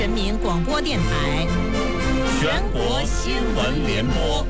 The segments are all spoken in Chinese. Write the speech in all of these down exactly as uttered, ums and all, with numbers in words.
人民广播电台全国新闻联播。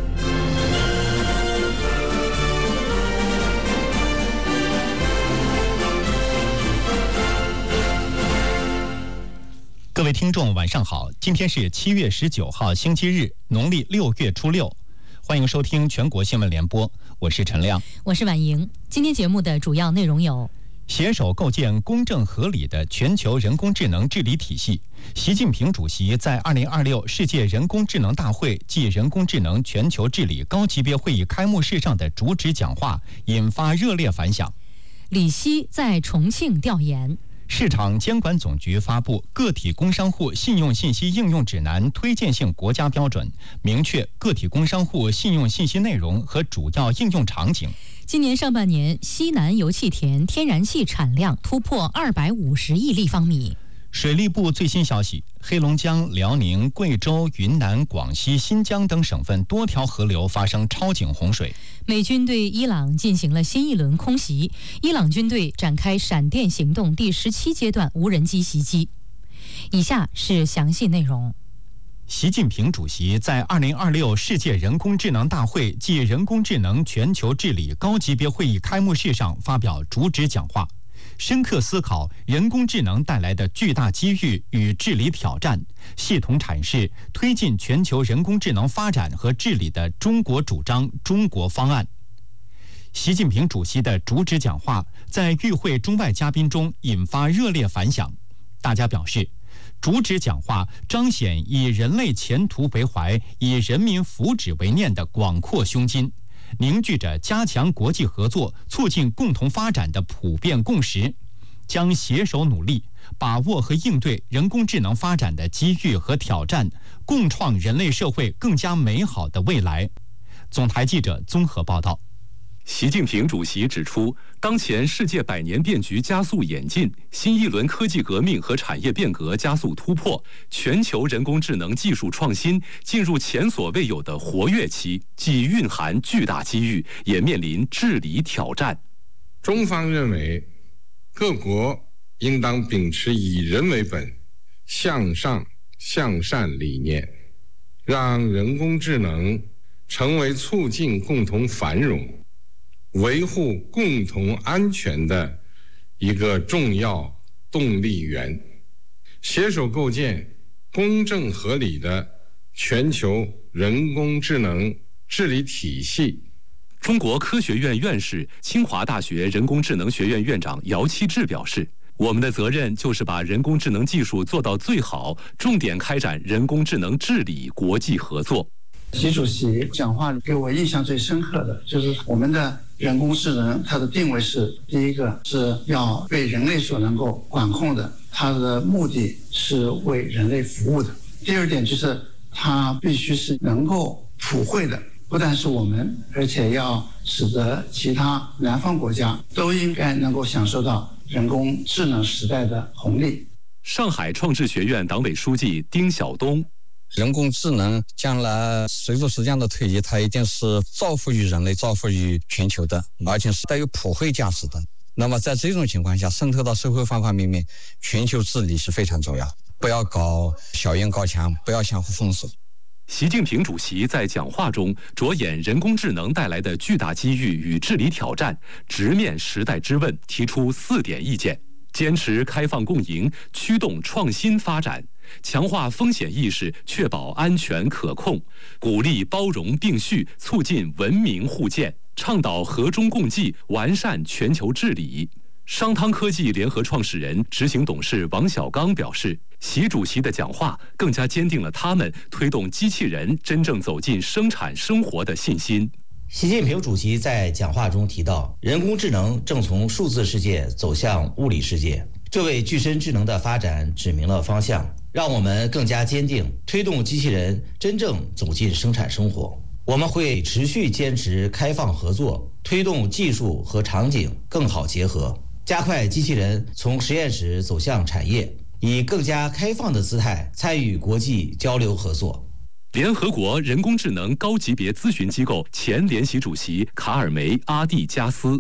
各位听众晚上好，今天是七月十九号星期日，农历六月初六，欢迎收听全国新闻联播，我是陈亮， 我是婉莹。今天节目的主要内容有： 携手构建公正合理的全球人工智能治理体系。习近平主席在二零二六世界人工智能大会暨人工智能全球治理高级别会议开幕式上的主旨讲话引发热烈反响。 李希在重庆调研。 市场监管总局发布个体工商户信用信息应用指南推荐性国家标准，明确个体工商户信用信息内容和主要应用场景。 今年上半年，西南油气田天然气产量突破二百五十亿立方米。 水利部最新消息，黑龙江、辽宁、贵州、云南、广西、新疆等省份多条河流发生超警洪水。 美军对伊朗进行了新一轮空袭，伊朗军队展开闪电行动第十七阶段无人机袭击。以下是详细内容。 习近平主席在二零二六世界人工智能大会暨人工智能全球治理高级别会议开幕式上发表主旨讲话，深刻思考人工智能带来的巨大机遇与治理挑战，系统阐释推进全球人工智能发展和治理的中国主张、中国方案。习近平主席的主旨讲话在与会中外嘉宾中引发热烈反响，大家表示，主旨讲话彰显以人类前途为怀、以人民福祉为念的广阔胸襟，凝聚着加强国际合作、促进共同发展的普遍共识，将携手努力，把握和应对人工智能发展的机遇和挑战，共创人类社会更加美好的未来。总台记者综合报道。 习近平主席指出，当前世界百年变局加速演进，新一轮科技革命和产业变革加速突破，全球人工智能技术创新进入前所未有的活跃期，既蕴含巨大机遇，也面临治理挑战。 中方认为，各国应当秉持以人为本、向上向善理念，让人工智能成为促进共同繁荣、维护共同安全的一个重要动力源，携手构建公正合理的全球人工智能治理体系。 中国科学院院士、清华大学人工智能学院院长姚期智表示，我们的责任就是把人工智能技术做到最好，重点开展人工智能治理国际合作。 习主席讲话给我印象最深刻的就是我们的人工智能，它的定位是：第一个是要被人类所能够管控的，它的目的是为人类服务的；第二点就是它必须是能够普惠的，不但是我们，而且要使得其他南方国家都应该能够享受到人工智能时代的红利。 上海创智学院党委书记丁晓东， 人工智能将来随着时间的推移，它一定是造福于人类、造福于全球的，而且是带有普惠价值的。那么在这种情况下，渗透到社会方方面面，全球治理是非常重要，不要搞小院高墙，不要相互封锁。 习近平主席在讲话中着眼人工智能带来的巨大机遇与治理挑战，直面时代之问，提出四点意见：坚持开放共赢，驱动创新发展，强化风险意识，确保安全可控，鼓励包容并蓄，促进文明互鉴，倡导和衷共济，完善全球治理。商汤科技联合创始人、执行董事王小刚表示，习主席的讲话更加坚定了他们推动机器人真正走进生产生活的信心。 习近平主席在讲话中提到，人工智能正从数字世界走向物理世界，这为具身智能的发展指明了方向，让我们更加坚定推动机器人真正走进生产生活。我们会持续坚持开放合作，推动技术和场景更好结合，加快机器人从实验室走向产业，以更加开放的姿态参与国际交流合作。 联合国人工智能高级别咨询机构前联席主席卡尔梅·阿蒂加斯，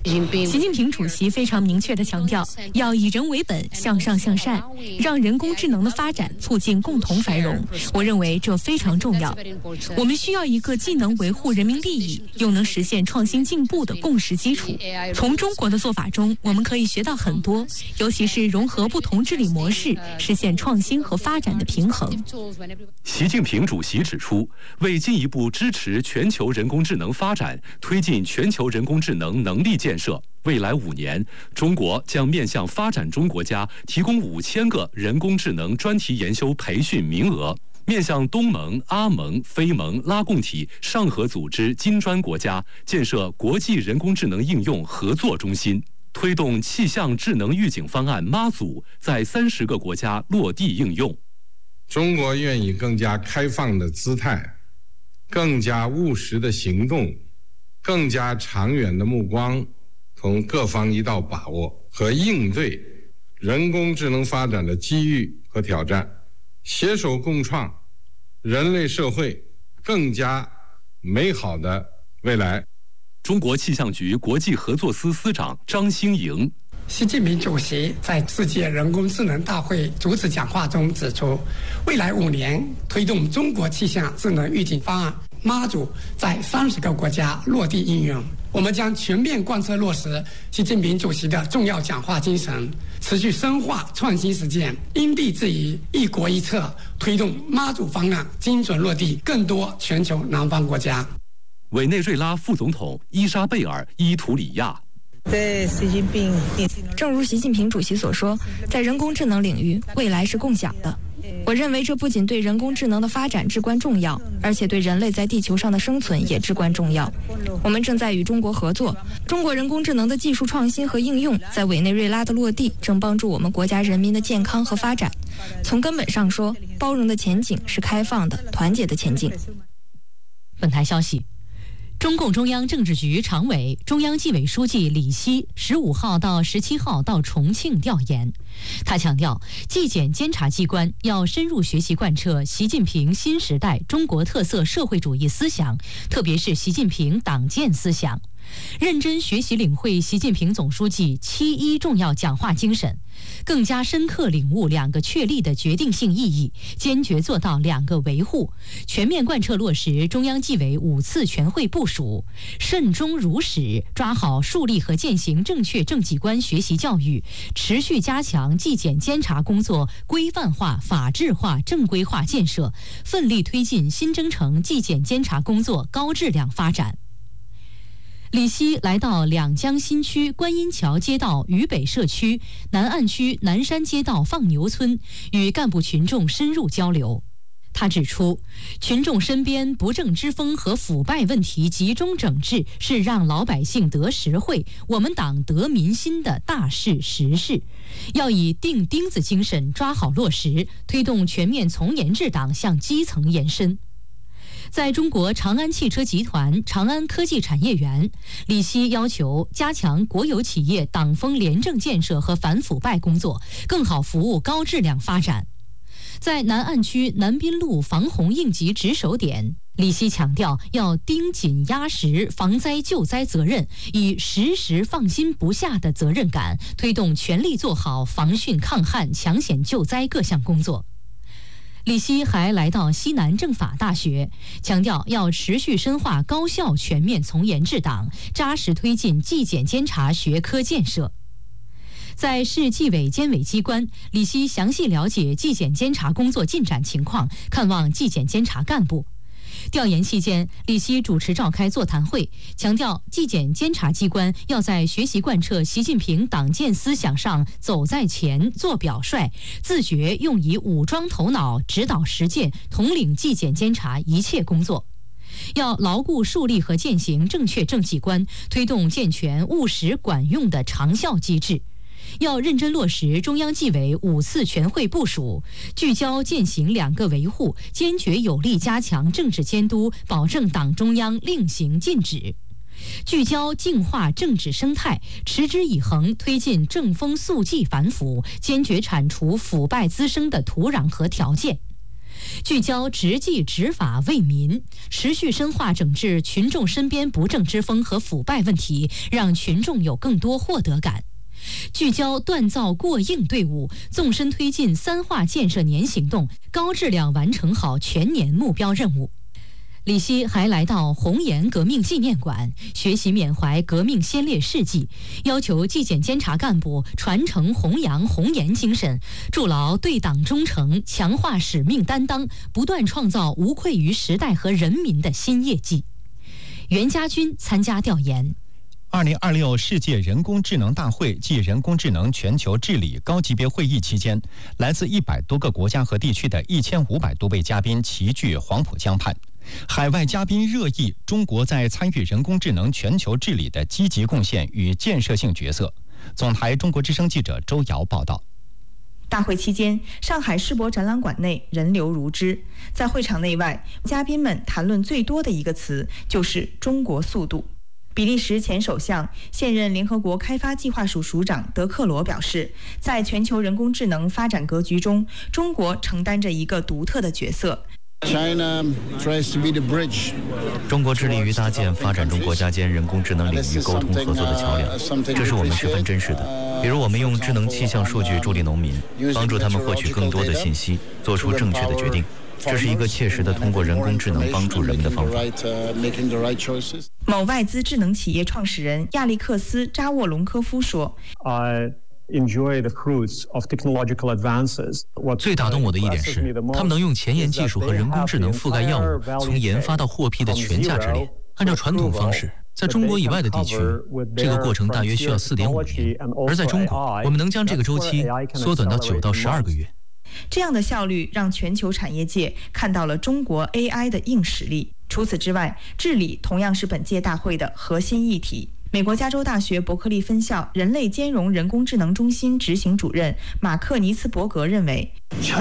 习近平主席非常明确地强调，要以人为本，向上向善，让人工智能的发展促进共同繁荣。我认为这非常重要。我们需要一个既能维护人民利益，又能实现创新进步的共识基础。从中国的做法中，我们可以学到很多，尤其是融合不同治理模式，实现创新和发展的平衡。 习近平主席指出，为进一步支持全球人工智能发展，推进全球人工智能能力建设，未来五年，中国将面向发展中国家提供五千个人工智能专题研修培训名额，面向东盟、阿盟、非盟、拉共体、上合组织金砖国家建设国际人工智能应用合作中心，推动气象智能预警方案妈祖在三十个国家落地应用。 中国愿以更加开放的姿态，更加务实的行动，更加长远的目光，同各方一道把握和应对人工智能发展的机遇和挑战，携手共创人类社会更加美好的未来。 中国气象局国际合作司司长张兴营。 习近平主席在世界人工智能大会主旨讲话中指出，未来五年推动中国气象智能预警方案妈祖在三十个国家落地应用。我们将全面贯彻落实习近平主席的重要讲话精神，持续深化创新实践，因地制宜、一国一策，推动妈祖方案精准落地更多全球南方国家。 委内瑞拉副总统伊莎贝尔·伊图里亚。 正如习近平主席所说，在人工智能领域，未来是共享的。我认为这不仅对人工智能的发展至关重要，而且对人类在地球上的生存也至关重要。我们正在与中国合作，中国人工智能的技术创新和应用在委内瑞拉的落地，正帮助我们国家人民的健康和发展。从根本上说，包容的前景是开放的、团结的前景。 本台消息。中共中央政治局常委、中央纪委书记李希十五号到十七号到重庆调研。他强调，纪检监察机关要深入学习贯彻习近平新时代中国特色社会主义思想，特别是习近平党建思想，认真学习领会习近平总书记七一重要讲话精神，更加深刻领悟两个确立的决定性意义，坚决做到两个维护，全面贯彻落实中央纪委五次全会部署，慎终如始，抓好树立和践行正确政绩观学习教育，持续加强纪检监察工作规范化、法治化、正规化建设，奋力推进新征程纪检监察工作高质量发展。李希来到两江新区观音桥街道渝北社区、南岸区南山街道放牛村，与干部群众深入交流。他指出，群众身边不正之风和腐败问题集中整治，是让老百姓得实惠、我们党得民心的大事实事，要以钉钉子精神抓好落实，推动全面从严治党向基层延伸。在中国长安汽车集团长安科技产业园，李希要求加强国有企业党风廉政建设和反腐败工作，更好服务高质量发展。在南岸区南滨路防洪应急值守点，李希强调要盯紧压实防灾救灾责任，以时时放心不下的责任感，推动全力做好防汛抗旱、抢险救灾各项工作。李希还来到西南政法大学，强调要持续深化高效全面从严治党，扎实推进纪检监察学科建设。在市纪委监委机关，李希详细了解纪检监察工作进展情况，看望纪检监察干部。调研期间，李希主持召开座谈会，强调纪检监察机关要在学习贯彻习近平党建思想上走在前、做表率，自觉用以武装头脑、指导实践，统领纪检监察一切工作。要牢固树立和践行正确政绩观，推动健全务实管用的长效机制。要认真落实中央纪委五次全会部署，聚焦践行两个维护，坚决有力加强政治监督，保证党中央令行禁止。聚焦净化政治生态，持之以恒推进正风肃纪反腐，坚决铲除腐败滋生的土壤和条件。 聚焦执纪执法为民，持续深化整治群众身边不正之风和腐败问题，让群众有更多获得感。聚焦锻造过硬队伍，纵深推进三化建设年行动，高质量完成好全年目标任务。李希还来到红岩革命纪念馆学习缅怀革命先烈事迹，要求纪检监察干部传承弘扬红岩精神，筑牢对党忠诚，强化使命担当，不断创造无愧于时代和人民的新业绩。袁家军参加调研。 二零二六世界人工智能大会暨人工智能全球治理高级别会议期间，来自一百多个国家和地区的一千五百多位嘉宾齐聚黄浦江畔。海外嘉宾热议中国在参与人工智能全球治理的积极贡献与建设性角色。总台中国之声记者周瑶报道。 大会期间，上海世博展览馆内人流如织，在会场内外，嘉宾们谈论最多的一个词就是中国速度。比利时前首相、现任联合国开发计划署署长德克罗表示，在全球人工智能发展格局中，中国承担着一个独特的角色。 中国致力于搭建发展中国家间人工智能领域沟通合作的桥梁，这是我们十分珍视的。比如，我们用智能气象数据助力农民，帮助他们获取更多的信息，做出正确的决定。这是一个切实的通过人工智能帮助人们的方法。 某外资智能企业创始人亚历克斯·扎沃隆科夫说， 最打动我的一点是，他们能用前沿技术和人工智能覆盖药物从研发到获批的全价值链。按照传统方式，在中国以外的地区，这个过程大约需要 四点五年，而在中国，我们能将这个周期缩短到九到十二个月。 这样的效率让全球产业界看到了中国 A I 的硬实力。除此之外，治理同样是本届大会的核心议题。美国加州大学伯克利分校人类兼容人工智能中心执行主任马克尼茨伯格认为，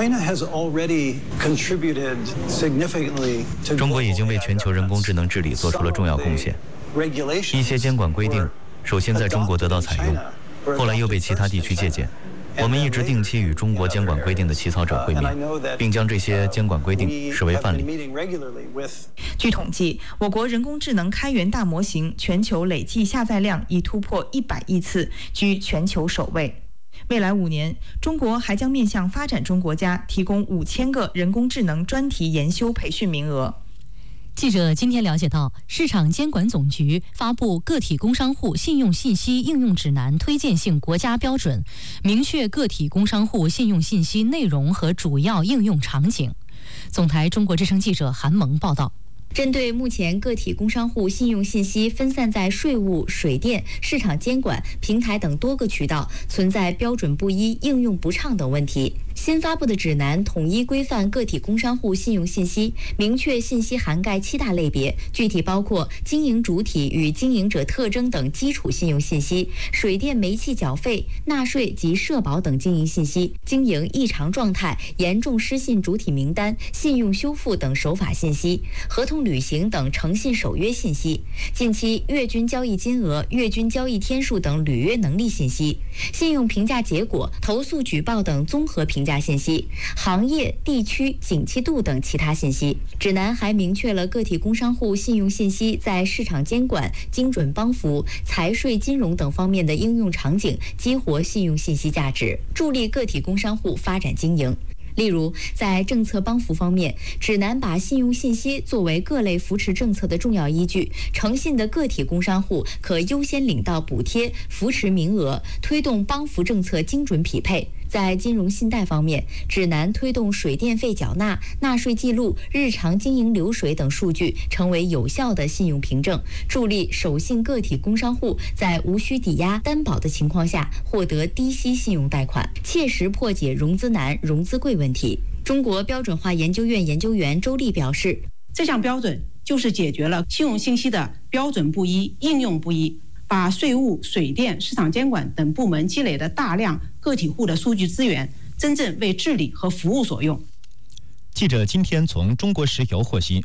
中国已经为全球人工智能治理做出了重要贡献。一些监管规定首先在中国得到采用，后来又被其他地区借鉴。我们一直定期与中国监管规定的起草者会面，并将这些监管规定视为范例。 据统计，我国人工智能开源大模型全球累计下载量已突破一百亿次，居全球首位。未来五年，中国还将面向发展中国家提供五千个人工智能专题研修培训名额。 记者今天了解到，市场监管总局发布《个体工商户信用信息应用指南》推荐性国家标准，明确个体工商户信用信息内容和主要应用场景。总台中国之声记者韩萌报道。 针对目前个体工商户信用信息分散在税务、水电、市场监管、平台等多个渠道，存在标准不一、应用不畅等问题，新发布的指南统一规范个体工商户信用信息，明确信息涵盖七大类别，具体包括经营主体与经营者特征等基础信用信息、水电煤气缴费、纳税及社保等经营信息、经营异常状态、严重失信主体名单、信用修复等守法信息、合同履行等诚信守约信息、近期月均交易金额、月均交易天数等履约能力信息、信用评价结果、投诉举报等综合评价信息、行业、地区、景气度等其他信息。指南还明确了个体工商户信用信息在市场监管、精准帮扶、财税金融等方面的应用场景，激活信用信息价值，助力个体工商户发展经营。例如，在政策帮扶方面，指南把信用信息作为各类扶持政策的重要依据，诚信的个体工商户可优先领到补贴、扶持名额，推动帮扶政策精准匹配。在金融信贷方面，指南推动水电费缴纳、纳税记录、日常经营流水等数据成为有效的信用凭证，助力守信个体工商户在无需抵押担保的情况下获得低息信用贷款，切实破解融资难、融资贵问题。中国标准化研究院研究员周丽表示， 这项标准就是解决了信用信息的标准不一、应用不一，把税务、水电、市场监管等部门积累的大量个体户的数据资源，真正为治理和服务所用。 记者今天从中国石油获悉，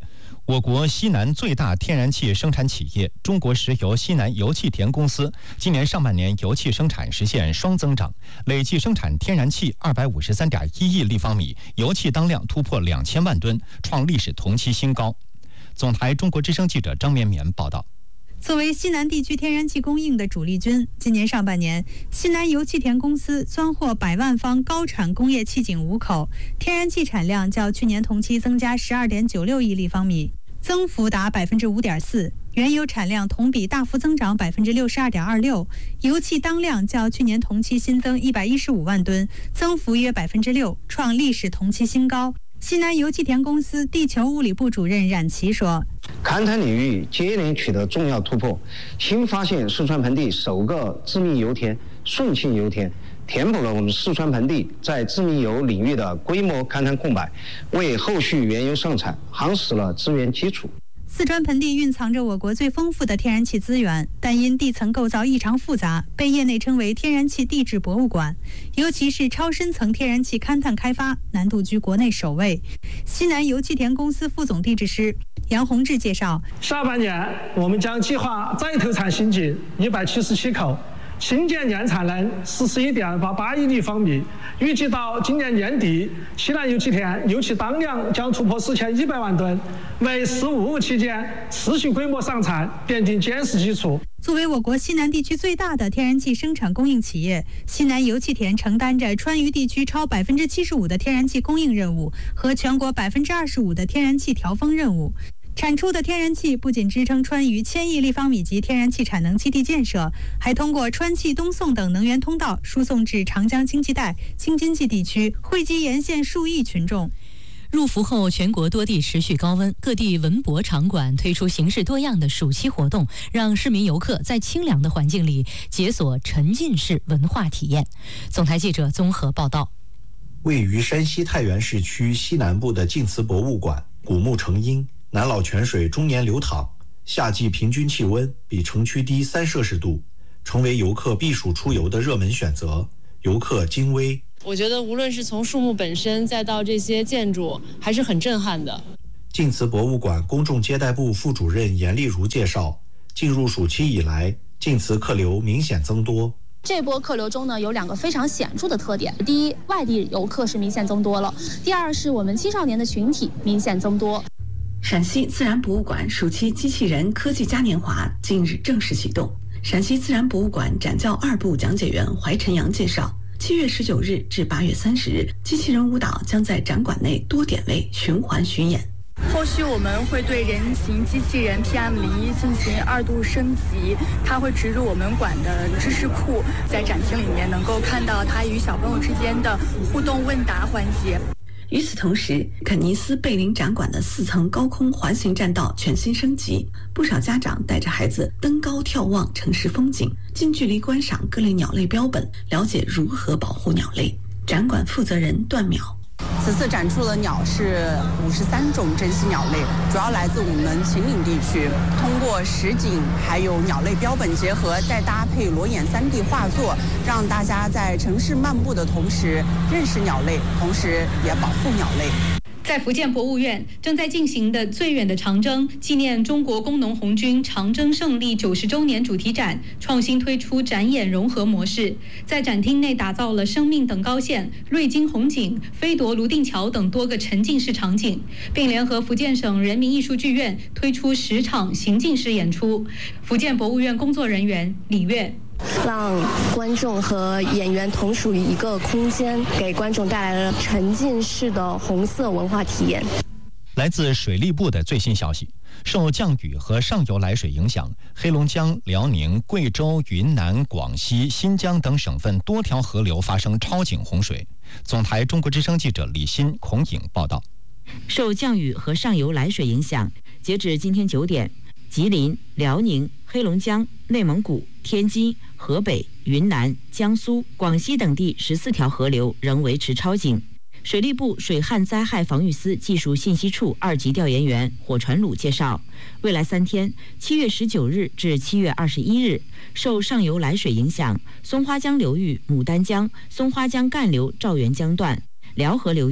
我国西南最大天然气生产企业中国石油西南油气田公司今年上半年油气生产实现双增长，累计生产天然气二百五十三点一亿立方米，油气当量突破两千万吨，创历史同期新高。总台中国之声记者张绵绵报道。 作为西南地区天然气供应的主力军，今年上半年，西南油气田公司钻获百万方高产工业气井五口，天然气产量较去年同期增加十二点九六亿立方米，增幅达百分之五点四。原油产量同比大幅增长百分之六十二点二六，油气当量较去年同期新增一百一十五万吨，增幅约百分之六，创历史同期新高。西南油气田公司地球物理部主任冉奇说：“ 勘探领域接连取得重要突破，新发现四川盆地首个致密油田顺庆油田，填补了我们四川盆地在致密油领域的规模勘探空白，为后续原油生产夯实了资源基础。” 四川盆地蕴藏着我国最丰富的天然气资源，但因地层构造异常复杂，被业内称为天然气地质博物馆。尤其是超深层天然气勘探开发难度居国内首位。西南油气田公司副总地质师杨洪志介绍， 下半年我们将计划再投产新井一百七十七口，新建年产能四十一点八八亿立方米，预计到今年年底，西南油气田油气当量将突破四千一百万吨，为“十五五”期间持续规模上产奠定坚实基础。 作为我国西南地区最大的天然气生产供应企业，西南油气田承担着川渝地区超百分之七十五的天然气供应任务和全国百分之二十五的天然气调峰任务。产出的天然气不仅支撑川渝千亿立方米级天然气产能基地建设，还通过川气东送等能源通道输送至长江经济带、京津冀地区，惠及沿线数亿群众。 入伏后，全国多地持续高温，各地文博场馆推出形式多样的暑期活动，让市民游客在清凉的环境里解锁沉浸式文化体验。总台记者综合报道。 位于山西太原市区西南部的晋祠博物馆，古木成荫，南老泉水终年流淌，夏季平均气温比城区低三摄氏度，成为游客避暑出游的热门选择。游客金威， 我觉得无论是从树木本身，再到这些建筑，还是很震撼的。 晋祠博物馆公众接待部副主任严丽如介绍，进入暑期以来，晋祠客流明显增多。 这波客流中呢，有两个非常显著的特点：第一，外地游客是明显增多了；第二，是我们青少年的群体明显增多。 陕西自然博物馆暑期机器人科技嘉年华近日正式启动。陕西自然博物馆展教二部讲解员怀晨阳介绍，七月十九日至八月三十日，机器人舞蹈将在展馆内多点位循环巡演。 后续我们会对人形机器人 P M 零一进行二度升级，它会植入我们馆的知识库，在展厅里面能够看到它与小朋友之间的互动问答环节。 与此同时，肯尼斯贝林展馆的四层高空环形栈道全新升级，不少家长带着孩子登高眺望城市风景，近距离观赏各类鸟类标本，了解如何保护鸟类。展馆负责人段淼， 此次展出的鸟是五十三种珍稀鸟类，主要来自我们秦岭地区。通过实景还有鸟类标本结合，再搭配裸眼 三 D 画作，让大家在城市漫步的同时认识鸟类，同时也保护鸟类。 在福建博物院正在进行的最远的长征纪念中国工农红军长征胜利九十周年主题展创新推出展演融合模式，在展厅内打造了生命等高线、瑞金红景、飞夺泸定桥等多个沉浸式场景，并联合福建省人民艺术剧院推出十场行进式演出。福建博物院工作人员李月， 让观众和演员同属于一个空间，给观众带来了沉浸式的红色文化体验。 来自水利部的最新消息，受降雨和上游来水影响，黑龙江、辽宁、贵州、云南、广西、新疆等省份多条河流发生超警洪水。总台中国之声记者李欣、孔颖报道。 受降雨和上游来水影响，截止今天九点，吉林、辽宁、黑龙江、内蒙古、天津、河北、云南、江苏、广西等地十四条河流仍维持超警。水利部水旱灾害防御司技术信息处二级调研员火传鲁介绍，未来三天，七月十九日至七月二十一日，受上游来水影响，松花江流域牡丹江、松花江干流赵源江段、辽河流域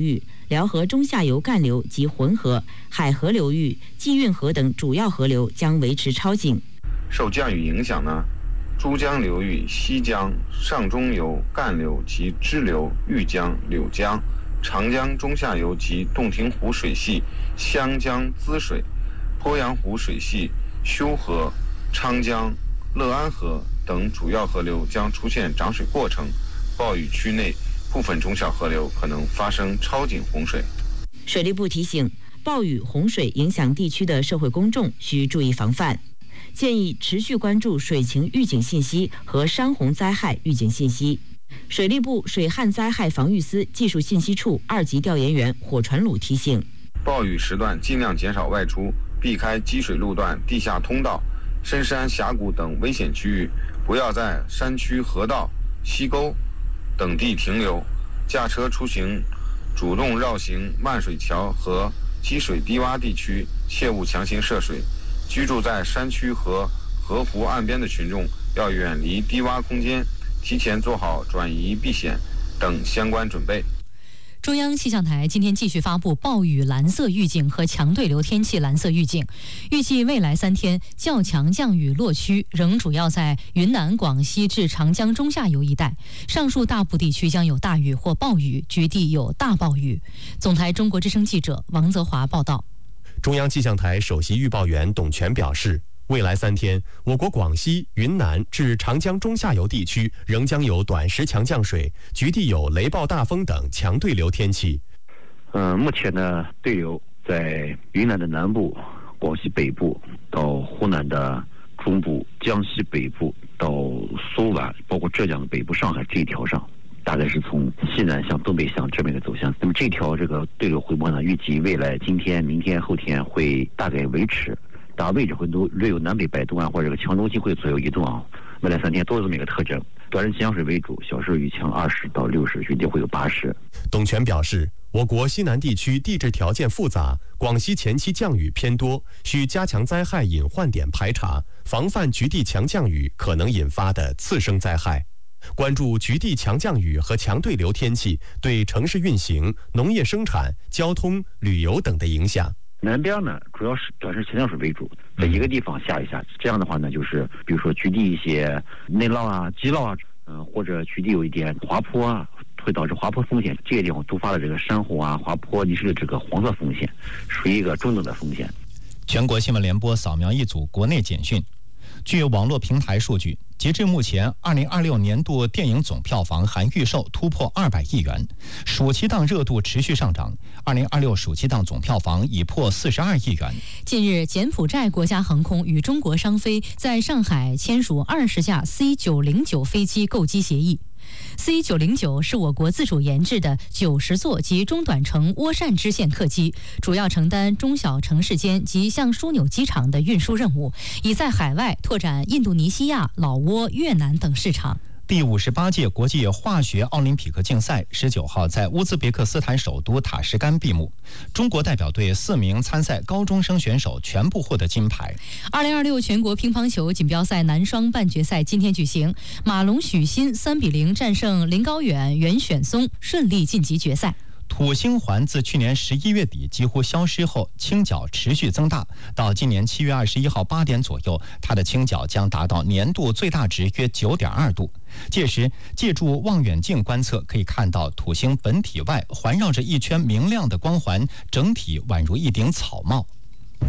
辽河中下游干流及浑河、海河流域、济运河等主要河流将维持超警。 受降雨影响呢，珠江流域、西江、上中游干流及支流豫江、柳江、长江中下游及洞庭湖水系、湘江滋水、鄱阳湖水系、修河、昌江、乐安河等主要河流将出现涨水过程，暴雨区内部分中小河流可能发生超警洪水。 水利部提醒，暴雨洪水影响地区的社会公众需注意防范，建议持续关注水情预警信息和山洪灾害预警信息。水利部水旱灾害防御司技术信息处二级调研员火传鲁提醒， 暴雨时段尽量减少外出，避开积水路段、地下通道、深山峡谷等危险区域，不要在山区河道、溪沟等地停留。驾车出行主动绕行漫水桥和积水低洼地区，切勿强行涉水。居住在山区和河湖岸边的群众要远离低洼空间，提前做好转移避险等相关准备。 中央气象台今天继续发布暴雨蓝色预警和强对流天气蓝色预警，预计未来三天较强降雨落区仍主要在云南、广西至长江中下游一带，上述大部地区将有大雨或暴雨，局地有大暴雨。总台中国之声记者王泽华报道。 中央气象台首席预报员董全表示，未来三天，我国广西、云南至长江中下游地区仍将有短时强降水，局地有雷暴大风等强对流天气。 呃，目前呢，对流在云南的南部、广西北部到湖南的中部、江西北部到苏皖，包括浙江的北部、上海这一条上，大概是从西南向东北向这么一个走向。那么这条这个对流回波呢，预计未来今天、明天、后天会大概维持。大位置会都略有南北摆动啊，或者这个强中心会左右移动啊。未来三天都有这么一个特征，短时降水为主，小时雨强二十到六十，局地会有八十。 董全表示，我国西南地区地质条件复杂，广西前期降雨偏多，需加强灾害隐患点排查，防范局地强降雨可能引发的次生灾害。关注局地强降雨和强对流天气对城市运行、农业生产、交通、旅游等的影响。 南边呢，主要是短时强降水为主，在一个地方下一下，这样的话呢，就是比如说局地一些内涝啊、积涝啊，嗯、呃，或者局地有一点滑坡啊，会导致滑坡风险，这些地方突发了这个山洪啊、滑坡泥石的这个黄色风险，属于一个中等的风险。 全国新闻联播扫描一组国内简讯。据网络平台数据，截至目前，二零二六年度电影总票房含预售突破二百亿元，暑期档热度持续上涨。二零二六暑期档总票房已破四十二亿元。 近日，柬埔寨国家航空与中国商飞在上海签署二十架 C 九零九飞机购机协议。C 九零九是我国自主研制的九十座及中短程涡扇支线客机，主要承担中小城市间及向枢纽机场的运输任务，已在海外拓展印度尼西亚、老挝、越南等市场。 第五十八届国际化学奥林匹克竞赛十九号在乌兹别克斯坦首都塔什干闭幕，中国代表队四名参赛高中生选手全部获得金牌。 二零二六全国乒乓球锦标赛男双半决赛今天举行，马龙许昕三比零战胜林高远、袁选松，顺利晋级决赛。 土星环自去年十一月底几乎消失后，倾角持续增大，到今年七月二十一号八点左右，它的倾角将达到年度最大值约九点二度。届时，借助望远镜观测，可以看到土星本体外环绕着一圈明亮的光环，整体宛如一顶草帽。 您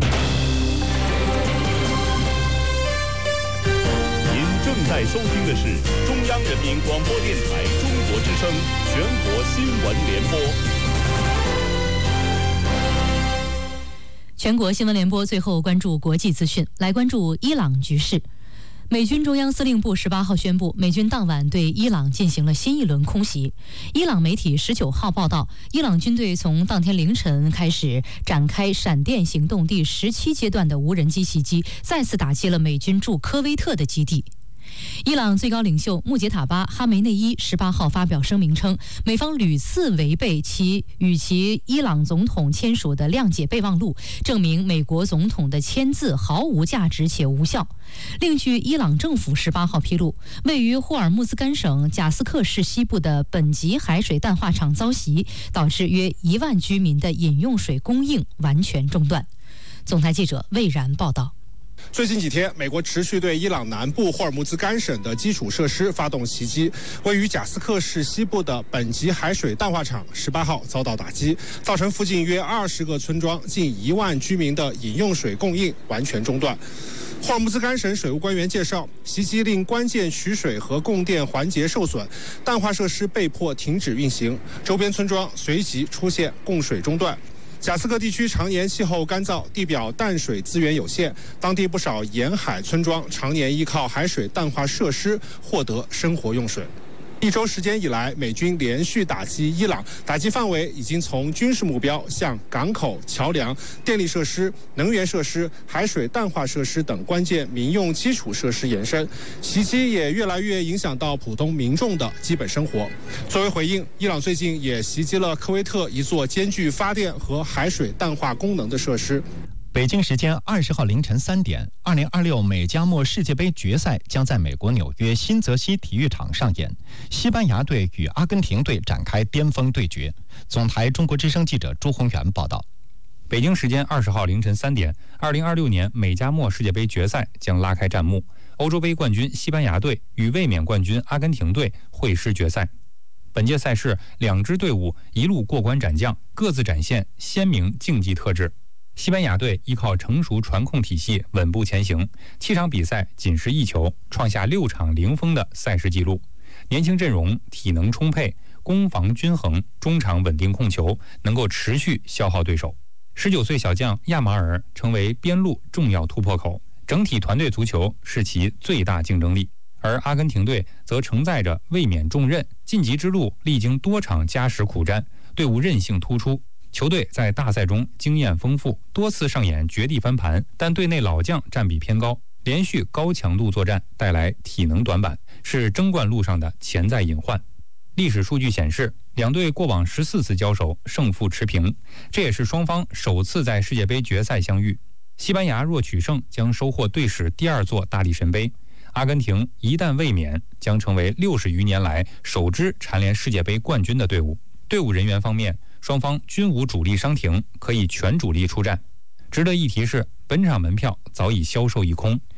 正在收听的是中央人民广播电台中国之声全国新闻联播。 全国新闻联播最后关注国际资讯，来关注伊朗局势。美军中央司令部十八号宣布，美军当晚对伊朗进行了新一轮空袭。伊朗媒体十九号报道，伊朗军队从当天凌晨开始展开闪电行动第十七阶段的无人机袭击，再次打击了美军驻科威特的基地。 伊朗最高领袖穆杰塔巴·哈梅内伊十八号发表声明称，美方屡次违背其与其伊朗总统签署的谅解备忘录，证明美国总统的签字毫无价值且无效。另据伊朗政府十八号披露，位于霍尔木兹干省贾斯克市西部的本吉海水淡化厂遭袭，导致约一万居民的饮用水供应完全中断。总台记者魏然报道。 最近几天，美国持续对伊朗南部霍尔木兹干省的基础设施发动袭击。位于贾斯克市西部的本吉海水淡化厂十八号遭到打击，造成附近约二十个村庄近一万居民的饮用水供应完全中断。霍尔木兹干省水务官员介绍，袭击令关键取水和供电环节受损，淡化设施被迫停止运行，周边村庄随即出现供水中断。贾斯克地区常年气候干燥，地表淡水资源有限，当地不少沿海村庄常年依靠海水淡化设施获得生活用水。一周时间以来，美军连续打击伊朗，打击范围已经从军事目标向港口、桥梁、电力设施、能源设施、海水淡化设施等关键民用基础设施延伸，袭击也越来越影响到普通民众的基本生活。作为回应，伊朗最近也袭击了科威特一座兼具发电和海水淡化功能的设施。 北京时间二十号凌晨三点，二零二六美加墨世界杯决赛将在美国纽约新泽西体育场上演，西班牙队与阿根廷队展开巅峰对决。总台中国之声记者朱宏元报道。 北京时间二十号凌晨三点，二零二六年美加墨世界杯决赛将拉开战幕，欧洲杯冠军西班牙队与卫冕冠军阿根廷队会师决赛。本届赛事，两支队伍一路过关斩将，各自展现鲜明竞技特质。西班牙队依靠成熟传控体系稳步前行，七场比赛仅失一球，创下六场零封的赛事纪录。年轻阵容，体能充沛，攻防均衡，中场稳定控球，能够持续消耗对手。十九岁小将亚马尔成为边路重要突破口，整体团队足球是其最大竞争力。而阿根廷队则承载着卫冕重任，晋级之路历经多场加时苦战，队伍韧性突出。球队在大赛中经验丰富，多次上演绝地翻盘，但队内老将占比偏高，连续高强度作战带来体能短板，是争冠路上的潜在隐患。历史数据显示，两队过往十四次交手胜负持平，这也是双方首次在世界杯决赛相遇。西班牙若取胜，将收获队史第二座大力神杯；阿根廷一旦卫冕，将成为六十余年来首支蝉联世界杯冠军的队伍。队伍人员方面，双方均无主力伤停，可以全主力出战。值得一提是，本场门票早已销售一空，